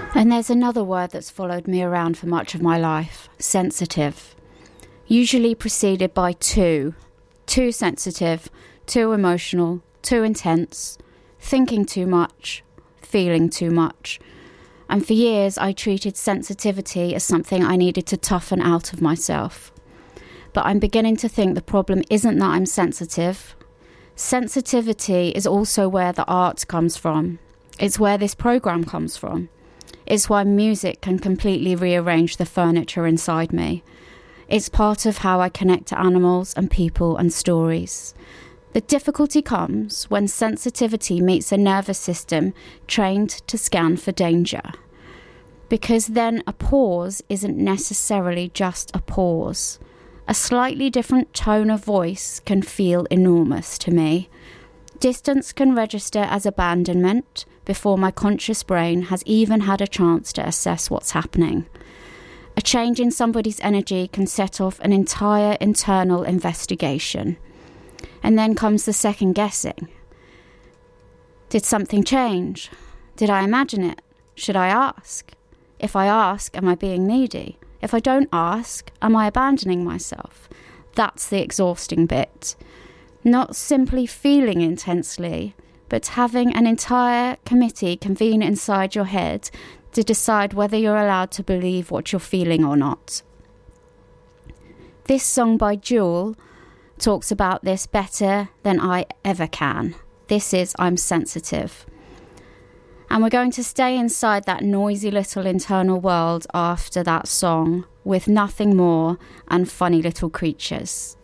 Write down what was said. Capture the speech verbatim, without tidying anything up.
And there's another word that's followed me around for much of my life, sensitive. Usually preceded by too. Too sensitive, too emotional, too intense, thinking too much, feeling too much. And for years I treated sensitivity as something I needed to toughen out of myself. But I'm beginning to think the problem isn't that I'm sensitive. Sensitivity is also where the art comes from. It's where this programme comes from. It's why music can completely rearrange the furniture inside me. It's part of how I connect to animals and people and stories. The difficulty comes when sensitivity meets a nervous system trained to scan for danger. Because then a pause isn't necessarily just a pause. A slightly different tone of voice can feel enormous to me. Distance can register as abandonment before my conscious brain has even had a chance to assess what's happening. A change in somebody's energy can set off an entire internal investigation. And then comes the second guessing. Did something change? Did I imagine it? Should I ask? If I ask, am I being needy? If I don't ask, am I abandoning myself? That's the exhausting bit. Not simply feeling intensely, but having an entire committee convene inside your head to decide whether you're allowed to believe what you're feeling or not. This song by Jewel talks about this better than I ever can. This is I'm Sensitive. And we're going to stay inside that noisy little internal world after that song with Nothing More and Funny Little Creatures.